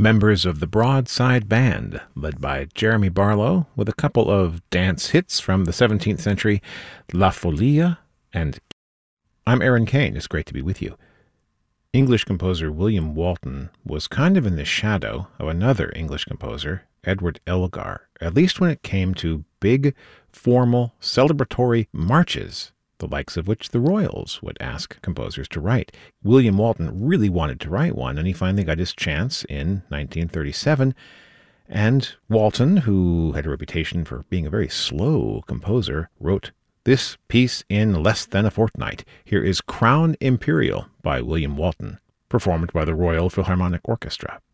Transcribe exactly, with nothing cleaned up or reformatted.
members of the Broadside Band, led by Jeremy Barlow, with a couple of dance hits from the seventeenth century, La Folia and I'm Aaron Kane. It's great to be with you. English composer William Walton was kind of in the shadow of another English composer, Edward Elgar, at least when it came to big, formal, celebratory marches, the likes of which the Royals would ask composers to write. William Walton really wanted to write one, and he finally got his chance in nineteen thirty-seven. And Walton, who had a reputation for being a very slow composer, wrote this piece in less than a fortnight. Here is Crown Imperial by William Walton, performed by the Royal Philharmonic Orchestra.